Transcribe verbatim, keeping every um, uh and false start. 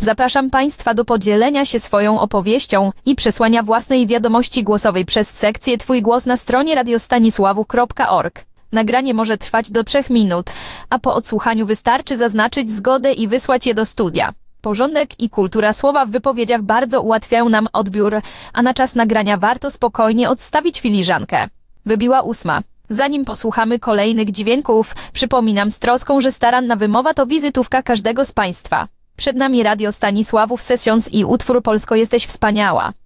Zapraszam Państwa do podzielenia się swoją opowieścią i przesłania własnej wiadomości głosowej przez sekcję Twój głos na stronie radiostanisławów kropka org. Nagranie może trwać do trzech minut, a po odsłuchaniu wystarczy zaznaczyć zgodę i wysłać je do studia. Porządek i kultura słowa w wypowiedziach bardzo ułatwiają nam odbiór, a na czas nagrania warto spokojnie odstawić filiżankę. Wybiła ósma. Zanim posłuchamy kolejnych dźwięków, przypominam z troską, że staranna wymowa to wizytówka każdego z Państwa. Przed nami Radio Stanisławów Sessions i utwór Polsko jesteś wspaniała.